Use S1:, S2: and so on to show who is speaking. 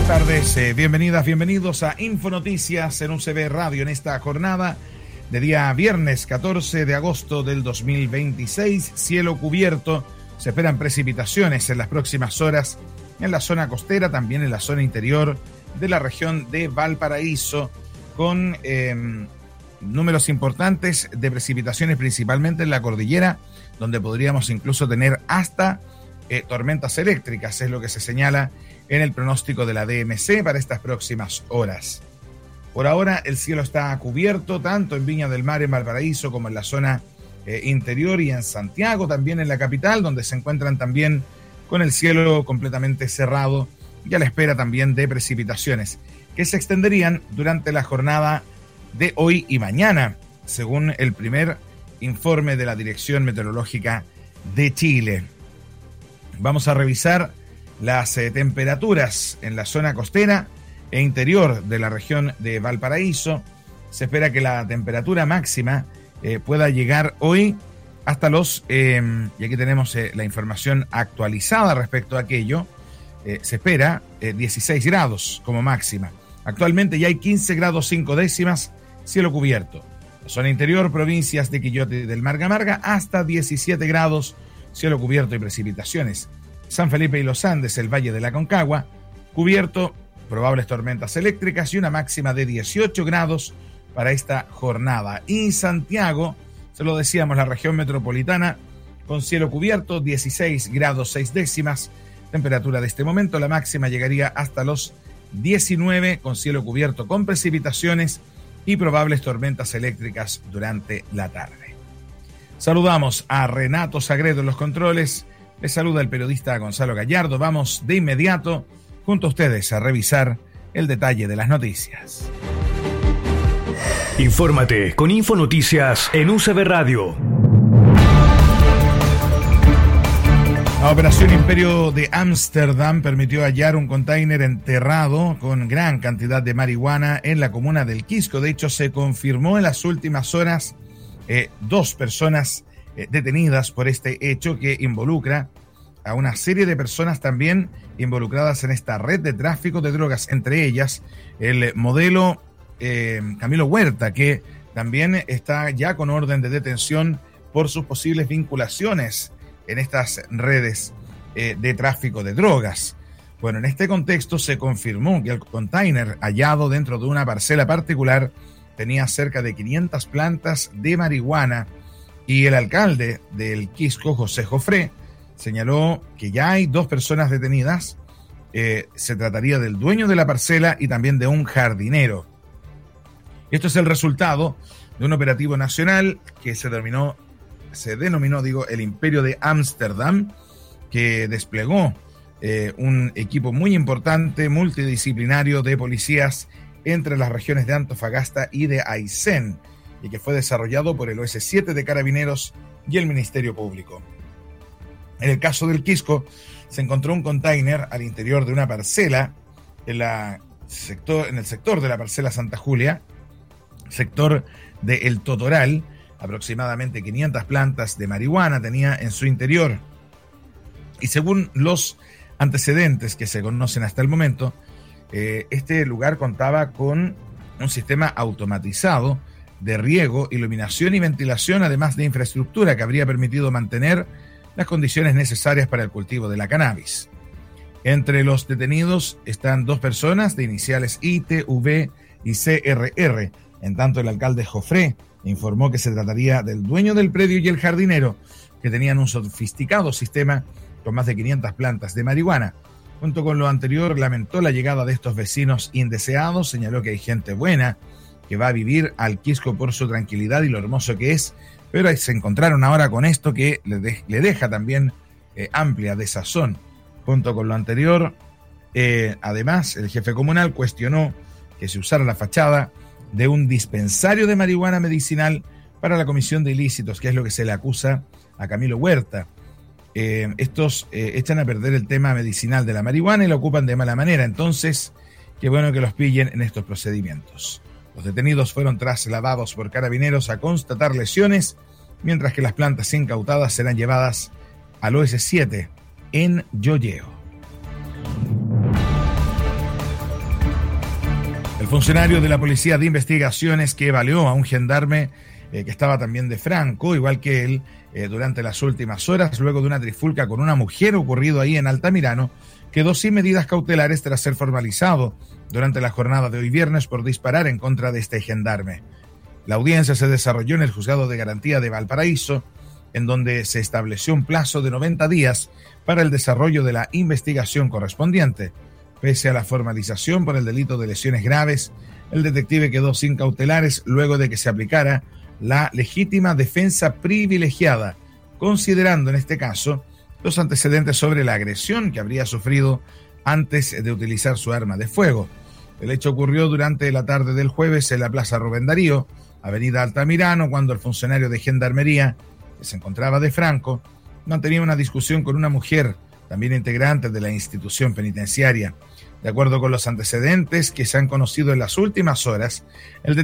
S1: tardes, bienvenidas, bienvenidos a Infonoticias en UCB Radio en esta jornada de día viernes 14 de agosto del 2026. Cielo cubierto, se esperan precipitaciones en las próximas horas en la zona costera, también en la zona interior de la región de Valparaíso, con números importantes de precipitaciones principalmente en la cordillera, donde podríamos incluso tener hasta tormentas eléctricas, es lo que se señala en el pronóstico de la DMC para estas próximas horas. Por ahora el cielo está cubierto tanto en Viña del Mar, en Valparaíso, como en la zona interior y en Santiago, también en la capital, donde se encuentran también con el cielo completamente cerrado y a la espera también de precipitaciones que se extenderían durante la jornada de hoy y mañana, según el primer informe de la Dirección Meteorológica de Chile. Vamos a revisar las temperaturas en la zona costera e interior de la región de Valparaíso. Se espera que la temperatura máxima pueda llegar hoy hasta los, y aquí tenemos la información actualizada respecto a aquello, se espera 16 grados como máxima. Actualmente ya hay 15 grados 5 décimas, cielo cubierto. La zona interior, provincias de Quillota y del Marga hasta 17 grados, cielo cubierto y precipitaciones. San Felipe y Los Andes, el Valle de la Aconcagua, cubierto, probables tormentas eléctricas y una máxima de 18 grados para esta jornada. Y Santiago, se lo decíamos, la región metropolitana, con cielo cubierto, 16 grados 6 décimas, temperatura de este momento, la máxima llegaría hasta los 19, con cielo cubierto con precipitaciones y probables tormentas eléctricas durante la tarde. Saludamos a Renato Sagredo en los controles. Les saluda el periodista Gonzalo Gallardo. Vamos de inmediato junto a ustedes a revisar el detalle de las noticias.
S2: Infórmate con Infonoticias en UCB Radio.
S1: La Operación Imperio de Ámsterdam permitió hallar un container enterrado con gran cantidad de marihuana en la comuna del Quisco. De hecho, se confirmó en las últimas horas 2 personas detenidas por este hecho que involucra a una serie de personas también involucradas en esta red de tráfico de drogas, entre ellas el modelo Camilo Huerta, que también está ya con orden de detención por sus posibles vinculaciones en estas redes de tráfico de drogas. Bueno, en este contexto se confirmó que el container hallado dentro de una parcela particular tenía cerca de 500 plantas de marihuana. Y el alcalde del Quisco, José Jofré, señaló que ya hay 2 personas detenidas. Se trataría del dueño de la parcela y también de un jardinero. Esto es el resultado de un operativo nacional que se denominó el Imperio de Ámsterdam, que desplegó un equipo muy importante, multidisciplinario de policías entre las regiones de Antofagasta y de Aysén, y que fue desarrollado por el OS7 de Carabineros y el Ministerio Público. En el caso del Quisco, se encontró un container al interior de una parcela en el sector de la parcela Santa Julia, sector de El Totoral. Aproximadamente 500 plantas de marihuana tenía en su interior. Y según los antecedentes que se conocen hasta el momento, este lugar contaba con un sistema automatizado de riego, iluminación y ventilación, además de infraestructura que habría permitido mantener las condiciones necesarias para el cultivo de la cannabis. Entre los detenidos están 2 personas de iniciales ITV y CRR. En tanto, el alcalde Jofré informó que se trataría del dueño del predio y el jardinero, que tenían un sofisticado sistema con más de 500 plantas de marihuana. Junto con lo anterior, lamentó la llegada de estos vecinos indeseados, señaló que hay gente buena que va a vivir al Quisco por su tranquilidad y lo hermoso que es, pero se encontraron ahora con esto que le deja también amplia desazón. Junto con lo anterior, además, el jefe comunal cuestionó que se usara la fachada de un dispensario de marihuana medicinal para la comisión de ilícitos, que es lo que se le acusa a Camilo Huerta. Estos echan a perder el tema medicinal de la marihuana y lo ocupan de mala manera. Entonces, qué bueno que los pillen en estos procedimientos. Los detenidos fueron trasladados por Carabineros a constatar lesiones, mientras que las plantas incautadas serán llevadas al OS7 en Yoyeo. El funcionario de la Policía de Investigaciones que baleó a un gendarme que estaba también de Franco, igual que él, durante las últimas horas, luego de una trifulca con una mujer ocurrido ahí en Altamirano, quedó sin medidas cautelares tras ser formalizado durante la jornada de hoy viernes por disparar en contra de este gendarme. La audiencia se desarrolló en el Juzgado de Garantía de Valparaíso, en donde se estableció un plazo de 90 días para el desarrollo de la investigación correspondiente. Pese a la formalización por el delito de lesiones graves, el detective quedó sin cautelares luego de que se aplicara la legítima defensa privilegiada, considerando en este caso los antecedentes sobre la agresión que habría sufrido antes de utilizar su arma de fuego. El hecho ocurrió durante la tarde del jueves en la Plaza Rubén Darío, Avenida Altamirano, cuando el funcionario de Gendarmería, que se encontraba de Franco, mantenía una discusión con una mujer, también integrante de la institución penitenciaria. De acuerdo con los antecedentes que se han conocido en las últimas horas, el